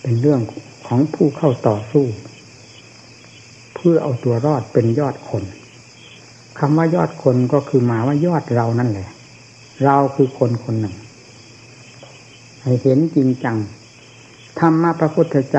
เป็นเรื่องของผู้เข้าต่อสู้เพื่อเอาตัวรอดเป็นยอดคนคำว่ายอดคนก็คือหมายว่ายอดเรานั่นแหละเราคือคนคนหนึ่งให้เห็นจริงจังธรรมะพระพุทธเจ้า